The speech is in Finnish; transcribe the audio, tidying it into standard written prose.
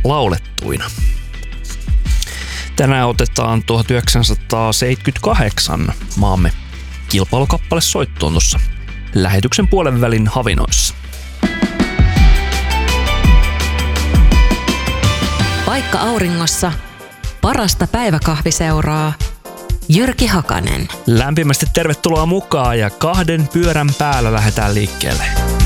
laulettuina. Tänään otetaan 1978 maamme kilpailukappale soittoon tuossa lähetyksen puolen välin havinoissa. Paikka auringossa, parasta päiväkahviseuraa, Jyrki Hakanen. Lämpimästi tervetuloa mukaan ja 2 pyörän päällä lähdetään liikkeelle.